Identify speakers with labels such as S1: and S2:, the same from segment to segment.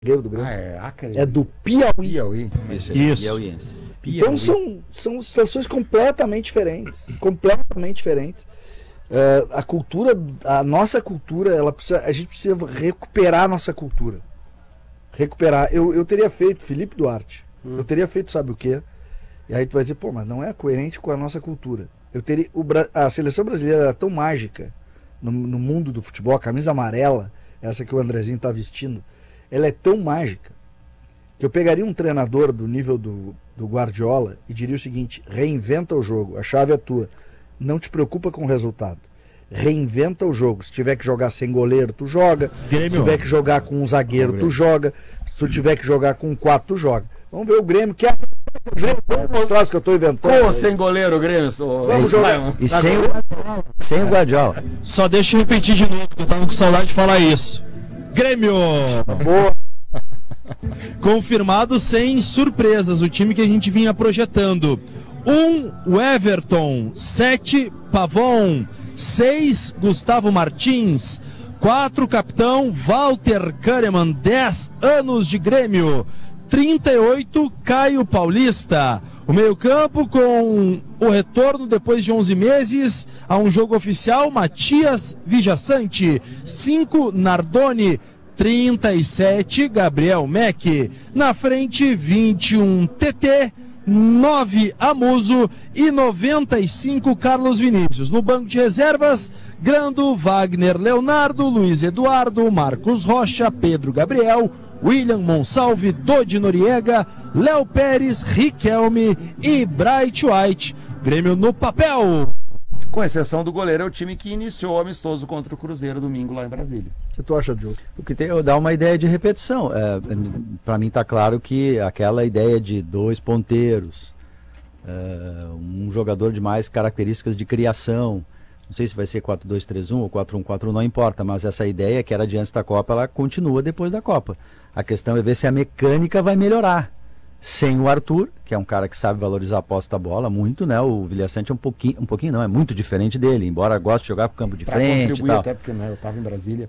S1: do Grêmio. É do Piauí.
S2: Isso.
S3: Piauiense.
S1: Então são situações completamente diferentes. A nossa cultura, a gente precisa recuperar a nossa cultura. Eu teria feito Felipe Duarte. Eu teria feito sabe o quê? E aí tu vai dizer, pô, mas não é coerente com a nossa cultura. A seleção brasileira era tão mágica no mundo do futebol, a camisa amarela, essa que o Andrezinho tá vestindo, ela é tão mágica que eu pegaria um treinador do nível do Guardiola e diria o seguinte: reinventa o jogo, a chave é tua, não te preocupa com o resultado, reinventa o jogo. Se tiver que jogar sem goleiro, tu joga. Se tiver que jogar com um zagueiro, tu joga. Se tu tiver que jogar com 4, tu joga. Vamos ver o Grêmio, que é o Grêmio, que eu tô inventando.
S2: Com ou sem goleiro, o Grêmio?
S1: Vamos jogar.
S3: E sem o Guardiola.
S4: Só deixa eu repetir de novo, que eu tava com saudade de falar isso. Grêmio!
S1: Boa.
S4: Confirmado sem surpresas, o time que a gente vinha projetando. 1, o Everton. 7, Pavon. 6, Gustavo Martins. 4, capitão Walter Kahneman, 10 anos de Grêmio. 38, Caio Paulista. O meio-campo com o retorno depois de 11 meses a um jogo oficial, Matias Vijaçante. 5, Nardoni. 37, Gabriel Meck. Na frente, 21, TT. 9, Amuso. E 95, Carlos Vinícius. No banco de reservas, Grando, Wagner Leonardo, Luiz Eduardo, Marcos Rocha, Pedro Gabriel, William Monsalve, Dodi Noriega, Léo Pérez, Riquelme e Bright White. Grêmio no papel.
S2: Com exceção do goleiro, é o time que iniciou o amistoso contra o Cruzeiro domingo lá em Brasília.
S1: O que tu acha, Diogo?
S3: O que dá uma ideia de repetição. Para mim está claro que aquela ideia de 2 ponteiros, um jogador de mais características de criação, não sei se vai ser 4-2-3-1 ou 4-1-4-1, não importa, mas essa ideia que era de antes da Copa, ela continua depois da Copa. A questão é ver se a mecânica vai melhorar. Sem o Arthur, que é um cara que sabe valorizar a posse da bola muito, né? O Villaçante é um pouquinho não, é muito diferente dele, embora goste de jogar pro campo de frente e tal.
S2: Até porque, né, eu estava em Brasília,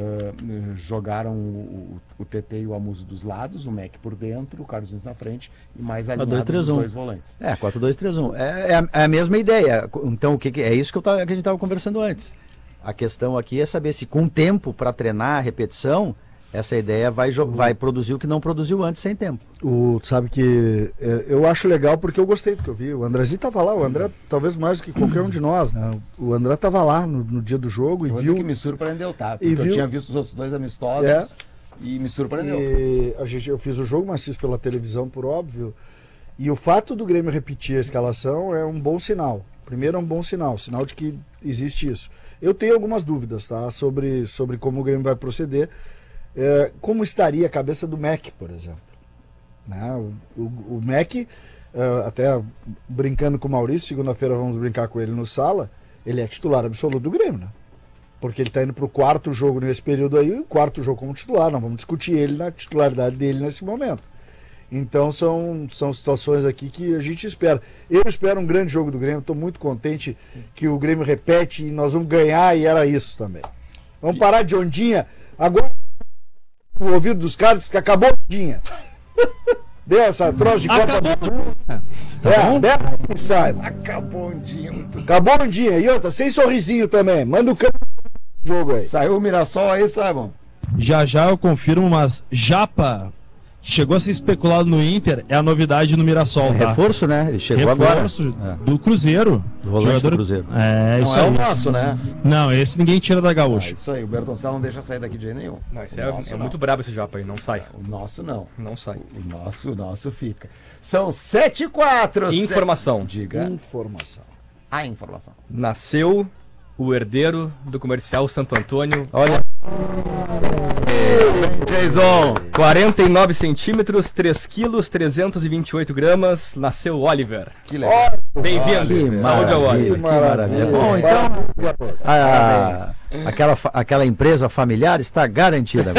S2: jogaram o TT e o Amuso dos lados, o Meck por dentro, o Carlos Nunes na frente e mais alinhados os 2 volantes.
S3: 4-2-3-1. É a mesma ideia. Então, o que é isso que a gente estava conversando antes. A questão aqui é saber se com tempo para treinar a repetição, essa ideia vai produzir o que não produziu antes sem tempo.
S1: Sabe que eu acho legal porque eu gostei do que eu vi. O Andrezinho estava lá, o André talvez mais do que qualquer um de nós, né? O André estava lá no dia do jogo e viu.
S2: Que me surpreendeu, tá? Porque eu tinha visto os outros 2 amistosos e me surpreendeu.
S1: Eu fiz o jogo, mas fiz pela televisão, por óbvio. E o fato do Grêmio repetir a escalação é um bom sinal. Primeiro é um bom sinal de que existe isso. Eu tenho algumas dúvidas, tá? Sobre como o Grêmio vai proceder. Como estaria a cabeça do Meck, por exemplo, né? O Meck, até brincando com o Maurício, segunda-feira vamos brincar com ele no Sala, ele é titular absoluto do Grêmio, né? Porque ele está indo para o 4º jogo nesse período aí, o 4º jogo como titular, não vamos discutir ele na titularidade dele nesse momento. Então são situações aqui que a gente espera. Eu espero um grande jogo do Grêmio, estou muito contente que o Grêmio repete e nós vamos ganhar, e era isso também. Vamos parar de ondinha, agora o ouvido dos caras que acabou o dia. Deu essa troça de Copa do Mundo. Que sai.
S2: Acabou um dia.
S1: Acabou um dia. E outra, sem sorrisinho também. Manda o campo do jogo aí.
S2: Saiu o Mirassol aí, Simon?
S4: Já eu confirmo, mas Japa, que chegou a ser especulado no Inter, é a novidade no Mirassol, tá?
S3: Reforço, né? Ele chegou
S4: Reforço
S3: agora.
S4: Do Cruzeiro.
S3: Do volante do Cruzeiro.
S4: Não
S2: isso é o nosso, né?
S4: Não, esse ninguém tira da Gaúcha.
S2: Isso aí, o Bertonçal não deixa sair daqui de jeito nenhum.
S5: Não, esse é muito brabo esse Japa aí, não sai.
S2: O nosso não.
S5: Não sai.
S2: O nosso fica. São 7h04.
S5: Informação.
S2: Diga.
S1: Informação.
S2: A informação.
S5: Nasceu o herdeiro do comercial Santo Antônio.
S3: Olha.
S5: Jason. 49 centímetros, 3 quilos, 328 gramas. Nasceu Oliver.
S2: Que legal.
S5: Bem-vindo. Saúde ao Oliver.
S1: Que maravilha.
S3: Bom, então, aquela empresa familiar está garantida.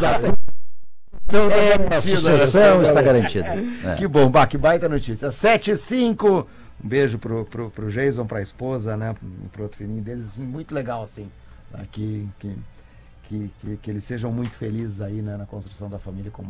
S3: A sucessão está garantida.
S2: Que bom, que baita notícia. 7h05. Um beijo pro Jason, pra esposa, né? Pro outro filhinho deles. Muito legal, assim. Que que eles sejam muito felizes aí, né, na construção da família com